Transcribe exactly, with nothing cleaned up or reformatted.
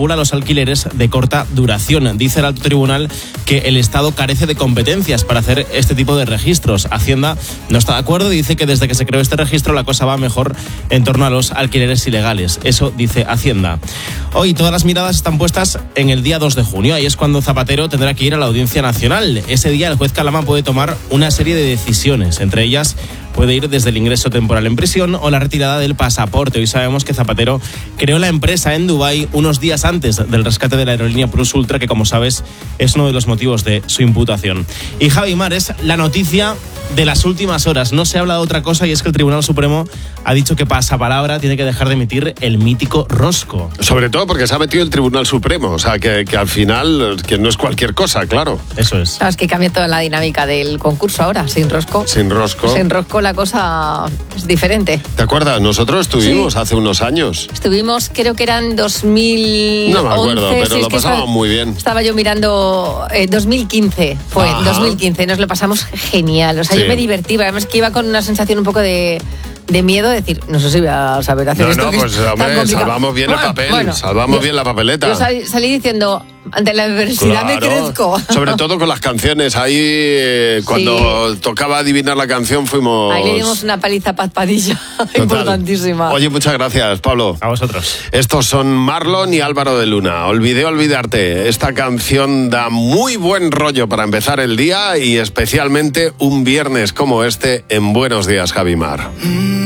regula los alquileres de corta duración. Dice el alto tribunal que el Estado carece de competencias para hacer este tipo de registros. Hacienda no está de acuerdo y dice que desde que se creó este registro la cosa va mejor en torno a los alquileres ilegales. Eso dice Hacienda. Hoy todas las miradas están puestas en el día dos de junio. Ahí es cuando Zapatero tendrá que ir a la Audiencia Nacional. Ese día el juez Calama puede tomar una serie de decisiones. Entre ellas puede ir desde el ingreso temporal en prisión o la retirada del pasaporte. Hoy sabemos que Zapatero creó la empresa en Dubái unos días antes del rescate de la aerolínea Plus Ultra, que como sabes es uno de los motivos de su imputación. Y Javi Mar es la noticia de las últimas horas. No se habla de otra cosa y es que el Tribunal Supremo ha dicho que pasapalabra tiene que dejar de emitir el mítico rosco. Sobre todo porque se ha metido el Tribunal Supremo, o sea, que, que al final que no es cualquier cosa, claro. Eso es. Sabes que cambia toda la dinámica del concurso ahora, sin rosco. Sin rosco. Sin rosco la cosa es diferente. ¿Te acuerdas? Nosotros estuvimos Sí. hace unos años. Estuvimos, creo que eran dos mil once. No me acuerdo, pero sí, lo es que pasábamos estaba, muy bien. Estaba yo mirando, eh, dos mil quince fue, Ajá. dos mil quince, nos lo pasamos genial. O sea, Sí. yo me divertí, además que iba con una sensación un poco de... de miedo, de decir, no sé si voy a saber hacer No, esto. no, que pues es tan hombre, complicado. salvamos bien el Bueno, papel, bueno, salvamos yo- bien la papeleta. Yo salí, salí diciendo, ante la adversidad me Claro, crezco. sobre todo con las canciones. Ahí, eh, cuando tocaba adivinar la canción, fuimos... Ahí le dimos una paliza a Paz Padilla, Total. importantísima. Oye, muchas gracias, Pablo. A vosotros. Estos son Marlon y Álvaro de Luna. Olvidé olvidarte. Esta canción da muy buen rollo para empezar el día y especialmente un viernes como este en Buenos Días, Javi Mar.